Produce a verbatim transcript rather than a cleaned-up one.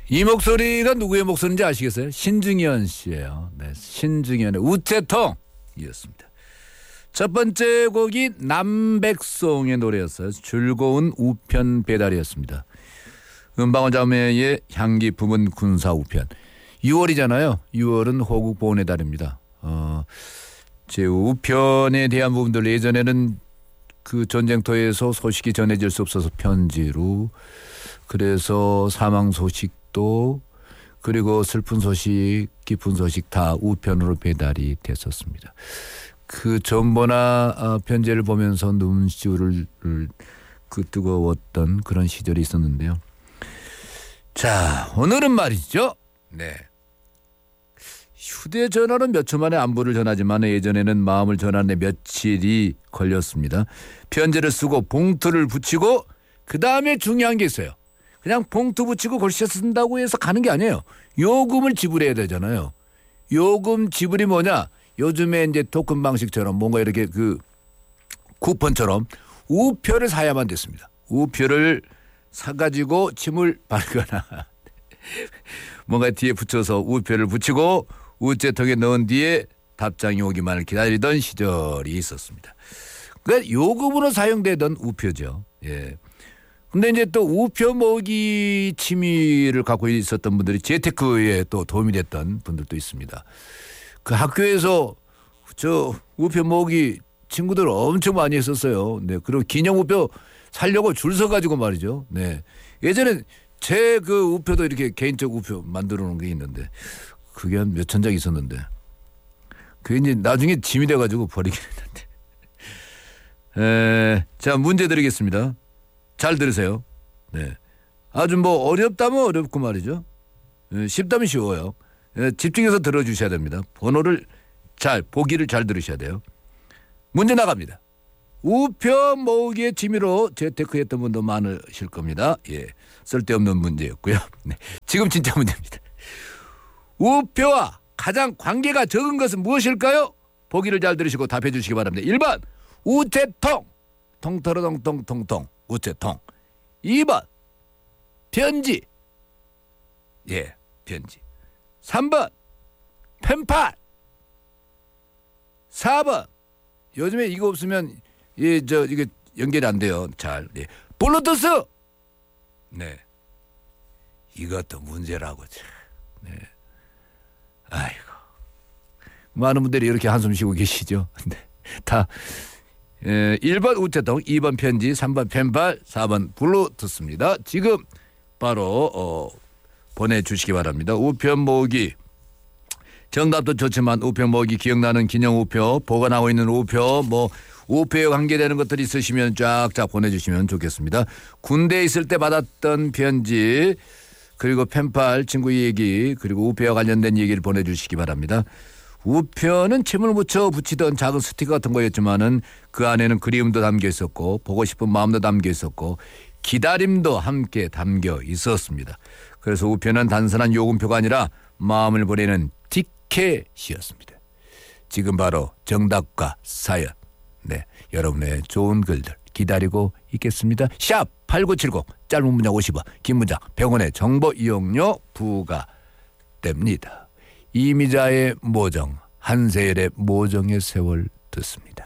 이 목소리가 누구의 목소리인지 아시겠어요? 신중현 씨예요. 네, 신중현의 우체통이었습니다. 첫 번째 곡이 남백송의 노래였어요. 즐거운 우편 배달이었습니다. 음방울 자매의 향기 부문 군사 우편. 유월이잖아요. 유월은 호국 보훈의 달입니다. 어, 제 우편에 대한 부분들 예전에는 그 전쟁터에서 소식이 전해질 수 없어서 편지로, 그래서 사망 소식도, 그리고 슬픈 소식, 기쁜 소식 다 우편으로 배달이 됐었습니다. 그 전보나 편지를 보면서 눈시울을 그 뜨거웠던 그런 시절이 있었는데요. 자, 오늘은 말이죠. 네. 휴대전화로 몇 초 만에 안부를 전하지만 예전에는 마음을 전하는데 며칠이 걸렸습니다. 편지를 쓰고 봉투를 붙이고 그 다음에 중요한 게 있어요. 그냥 봉투 붙이고 글씨 쓴다고 해서 가는 게 아니에요. 요금을 지불해야 되잖아요. 요금 지불이 뭐냐? 요즘에 이제 토큰 방식처럼 뭔가 이렇게 그 쿠폰처럼 우표를 사야만 됐습니다. 우표를 사가지고 침을 바르거나 뭔가 뒤에 붙여서 우표를 붙이고 우체통에 넣은 뒤에 답장이 오기만을 기다리던 시절이 있었습니다. 그러니까 요금으로 사용되던 우표죠. 예. 근데 이제 또 우표 모으기 취미를 갖고 있었던 분들이 재테크에 또 도움이 됐던 분들도 있습니다. 그 학교에서 저 우표 모으기 친구들 엄청 많이 했었어요. 네. 그리고 기념 우표 살려고 줄 서가지고 말이죠. 네. 예전에 제 그 우표도 이렇게 개인적 우표 만들어 놓은 게 있는데 그게 한 몇천 장 있었는데 그게 이제 나중에 짐이 돼가지고 버리긴 했는데. 에, 자, 문제 드리겠습니다. 잘 들으세요. 네. 아주 뭐 어렵다면 어렵고 말이죠. 에, 쉽다면 쉬워요. 에, 집중해서 들어주셔야 됩니다. 번호를 잘, 보기를 잘 들으셔야 돼요. 문제 나갑니다. 우표 모으기의 취미로 재테크했던 분도 많으실 겁니다. 예, 쓸데없는 문제였고요. 네. 지금 진짜 문제입니다. 우표와 가장 관계가 적은 것은 무엇일까요? 보기를 잘 들으시고 답해 주시기 바랍니다. 일 번 우체통, 통터러통통통통 우체통. 이 번 편지, 예, 편지. 삼 번 펜팔. 사 번 요즘에 이거 없으면 예, 저 이게 연결이 안 돼요. 잘. 예. 블루투스. 네. 이것도 문제라고. 네. 아이고. 많은 분들이 이렇게 한숨 쉬고 계시죠. 네. 다 예, 일 번 우체통, 이 번 편지, 삼 번 펜팔, 사 번 블루투스입니다. 지금 바로 어, 보내주시기 바랍니다. 우편 모으기. 정답도 좋지만 우편 모으기 기억나는 기념 우표, 보관하고 있는 우표, 뭐 우표에 관계되는 것들이 있으시면 쫙쫙 보내주시면 좋겠습니다. 군대에 있을 때 받았던 편지, 그리고 펜팔 친구 얘기, 그리고 우표와 관련된 얘기를 보내주시기 바랍니다. 우표는 침을 묻혀 붙이던 작은 스티커 같은 거였지만은 그 안에는 그리움도 담겨 있었고 보고 싶은 마음도 담겨 있었고 기다림도 함께 담겨 있었습니다. 그래서 우표는 단순한 요금표가 아니라 마음을 보내는 티켓이었습니다. 지금 바로 정답과 사연, 네, 여러분의 좋은 글들 기다리고 있겠습니다. 샵 팔구칠공, 짧은 문자 오십 원, 긴 문자 백 원의 정보 이용료 부과됩니다. 이미자의 모정, 한세열의 모정의 세월 듣습니다.